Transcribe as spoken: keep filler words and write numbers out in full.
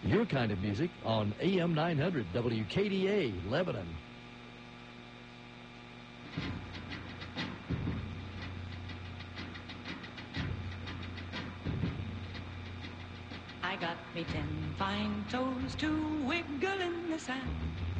Your kind of music on A M nine hundred W K D A, Lebanon. I got me ten fine toes to wiggle in the sand.